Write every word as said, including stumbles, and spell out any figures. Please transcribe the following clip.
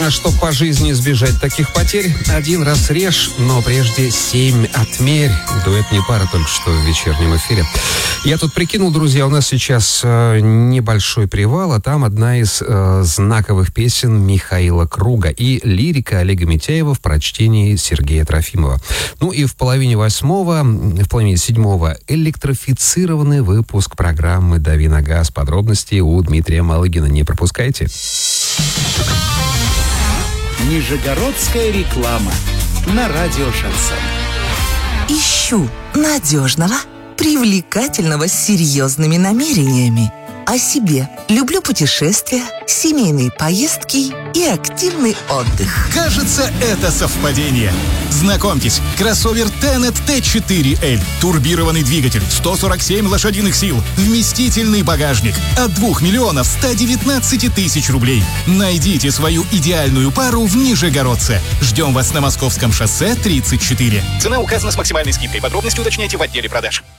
А чтоб по жизни избежать таких потерь, один раз режь, но прежде семь отмерь. Дуэт не пара, только что в вечернем эфире. Я тут прикинул, друзья, у нас сейчас э, небольшой привал, а там одна из э, знаковых песен Михаила Круга и лирика Олега Митяева в прочтении Сергея Трофимова. Ну и в половине восьмого, в половине седьмого электрифицированный выпуск программы «Дави на газ». Подробности у Дмитрия Малыгина. Не пропускайте. Нижегородская реклама на радио «Шансон». Ищу надежного, привлекательного, с серьезными намерениями. О себе. Люблю путешествия, семейные поездки и активный отдых. Кажется, это совпадение. Знакомьтесь, кроссовер Tenet ти четыре эль. Турбированный двигатель, сто сорок семь лошадиных сил, вместительный багажник. От двух миллионов ста девятнадцати тысяч рублей. Найдите свою идеальную пару в Нижегородце. Ждем вас на Московском шоссе тридцать четыре. Цена указана с максимальной скидкой. Подробности уточняйте в отделе продаж.